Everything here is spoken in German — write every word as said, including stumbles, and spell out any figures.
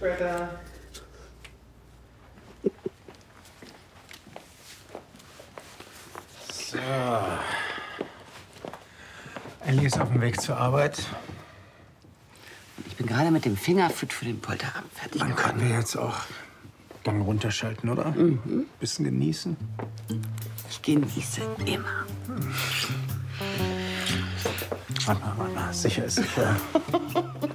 später. So. Ellie ist auf dem Weg zur Arbeit. Ich bin gerade mit dem Fingerfood für den Polterabend fertig. Dann können wir jetzt auch Gang runterschalten, oder? Mhm. Bisschen genießen. Ich genieße immer. Hm. Warte mal, warte mal. Sicher ist sicher.